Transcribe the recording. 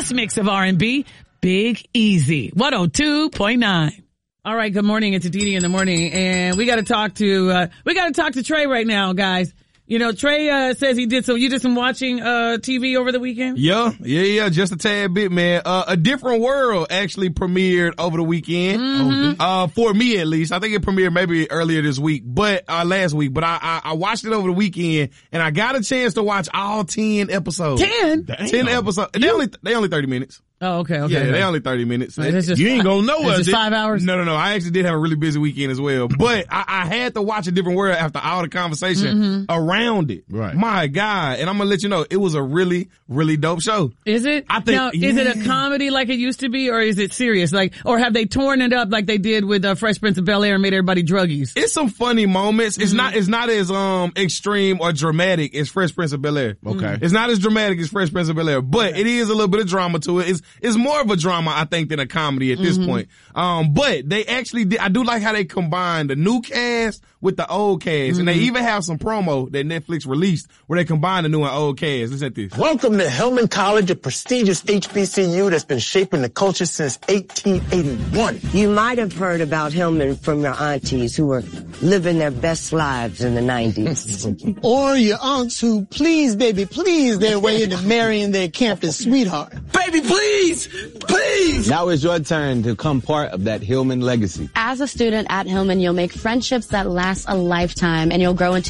best mix of R&B, Big Easy, 102.9. All right, good morning. It's Aditi in the morning, and we got to talk to Trey right now, guys. You know, Trey says you did some watching TV over the weekend? Yeah, just a tad bit, man. A Different World actually premiered over the weekend. Mm-hmm. For me at least. I think it premiered maybe earlier this week, last week, but I watched it over the weekend and I got a chance to watch all 10 episodes. 10? 10 episodes. They only 30 minutes. Oh, okay. Yeah, they only 30 minutes. You ain't gonna know us. It's 5 hours? No. I actually did have a really busy weekend as well. But I had to watch A Different World after all the conversation around it. Right. My God. And I'm gonna let you know, it was a really, really dope show. Is it? I think. Now, is it a comedy like it used to be, or is it serious? Or have they torn it up like they did with Fresh Prince of Bel-Air and made everybody druggies? It's some funny moments. It's not as extreme or dramatic as Fresh Prince of Bel-Air. Okay. It's not as dramatic as Fresh Prince of Bel-Air, but it is a little bit of drama to it. It's more of a drama, I think, than a comedy at this point. But they actually did. I do like how they combined the new cast with the old cast, and they even have some promo that Netflix released where they combine the new and old cast. Listen at this. Welcome to Hillman College, a prestigious HBCU that's been shaping the culture since 1881. You might have heard about Hillman from your aunties who were living their best lives in the 90s. Or your aunts who please, baby, please their way into marrying their campus sweetheart. Baby, please! Please! Now it's your turn to become part of that Hillman legacy. As a student at Hillman, you'll make friendships that last a lifetime, and you'll grow into